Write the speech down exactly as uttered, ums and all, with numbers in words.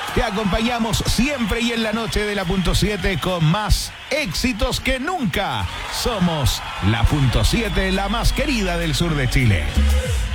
Te acompañamos siempre y en la noche de la punto siete con más éxitos que nunca. Somos la punto siete, la más querida del sur de Chile.